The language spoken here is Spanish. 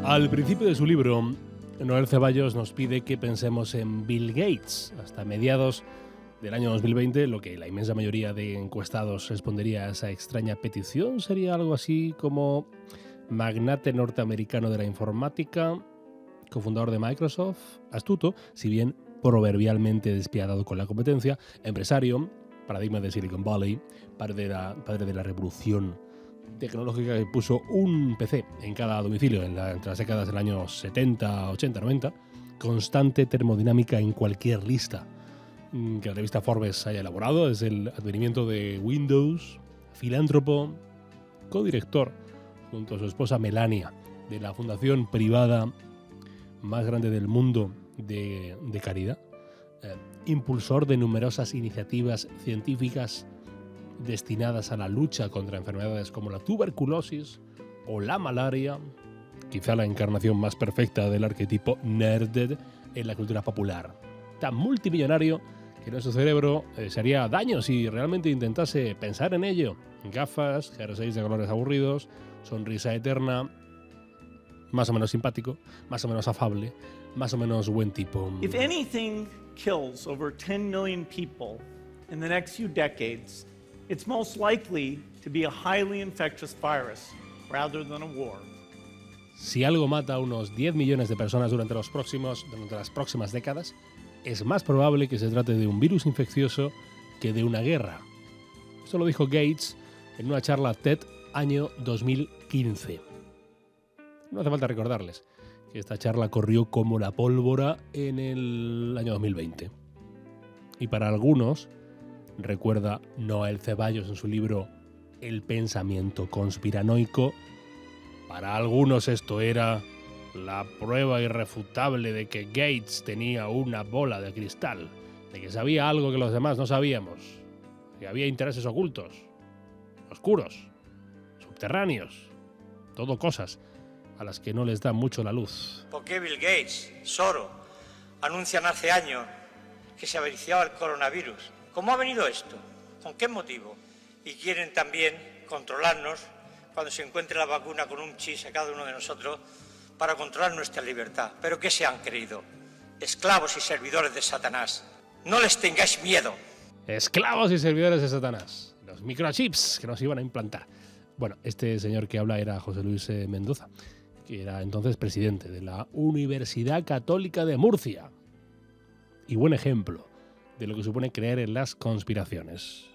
Al principio de su libro, Noel Ceballos nos pide que pensemos en Bill Gates. Hasta mediados del año 2020, lo que la inmensa mayoría de encuestados respondería a esa extraña petición sería algo así como magnate norteamericano de la informática, cofundador de Microsoft, astuto, si bien proverbialmente despiadado con la competencia, empresario, paradigma de Silicon Valley, padre de la revolución tecnológica que puso un PC en cada domicilio entre las décadas del año 70, 80, 90, constante termodinámica en cualquier lista que la revista Forbes haya elaborado, desde el advenimiento de Windows, filántropo, codirector, junto a su esposa Melania, de la fundación privada más grande del mundo de caridad, impulsor de numerosas iniciativas científicas destinadas a la lucha contra enfermedades como la tuberculosis o la malaria, quizá la encarnación más perfecta del arquetipo nerd en la cultura popular. Tan multimillonario que en su cerebro se haría daño si realmente intentase pensar en ello. Gafas, jerseys de colores aburridos, sonrisa eterna, más o menos simpático, más o menos afable, más o menos buen tipo. If anything kills over 10 million people in the next few decades, it's most likely to be a highly infectious virus rather than a war. Si algo mata a unos 10 millones de personas durante las próximas décadas, es más probable que se trate de un virus infeccioso que de una guerra. Esto lo dijo Gates en una charla TED año 2015. No hace falta recordarles que esta charla corrió como la pólvora en el año 2020. Y para algunos, recuerda Noel Ceballos en su libro El pensamiento conspiranoico, para algunos esto era la prueba irrefutable de que Gates tenía una bola de cristal, de que sabía algo que los demás no sabíamos, que había intereses ocultos, oscuros, subterráneos, todo cosas a las que no les da mucho la luz. ¿Por qué Bill Gates, Soros, anuncian hace años que se avariciaba el coronavirus? ¿Cómo ha venido esto? ¿Con qué motivo? Y quieren también controlarnos cuando se encuentre la vacuna con un chip a cada uno de nosotros para controlar nuestra libertad. ¿Pero qué se han creído? Esclavos y servidores de Satanás. No les tengáis miedo. Esclavos y servidores de Satanás. Los microchips que nos iban a implantar. Bueno, este señor que habla era José Luis Mendoza, que era entonces presidente de la Universidad Católica de Murcia. Y buen ejemplo de lo que supone creer en las conspiraciones.